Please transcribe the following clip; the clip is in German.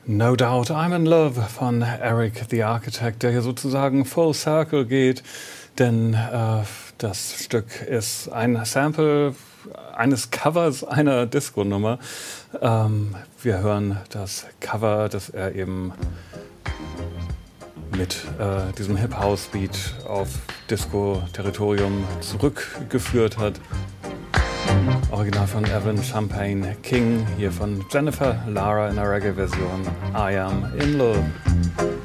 No Doubt I'm in Love von Eric the Architect, der hier sozusagen full circle geht, denn das Stück ist ein Sample eines Covers einer Disco-Nummer. Wir hören das Cover, das er eben mit diesem Hip-House-Beat auf Disco-Territorium zurückgeführt hat. Original von Evan Champagne King, hier von Jennifer Lara in der Reggae-Version I Am in Love.